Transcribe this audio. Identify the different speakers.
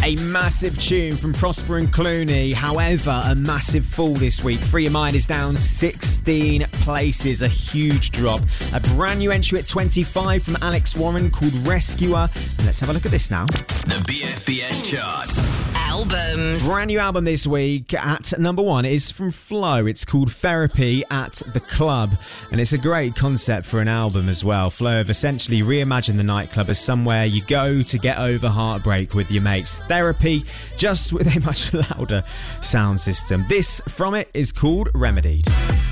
Speaker 1: A massive tune from Prosper and Clooney. However, a massive fall this week. Free Your Mind is down 16 places. A huge drop. A brand new entry at 25 from Alex Warren called Rescuer. And let's have a look at this now.
Speaker 2: The BFBS chart.
Speaker 3: Albums.
Speaker 1: Brand new album this week at number 1 is from Flo. It's called Therapy at the Club. And it's a great concept for an album as well. Flo have essentially reimagined the nightclub as somewhere you go to get over heartbreak with your mates. Therapy, just with a much louder sound system. This from it is called Remedied.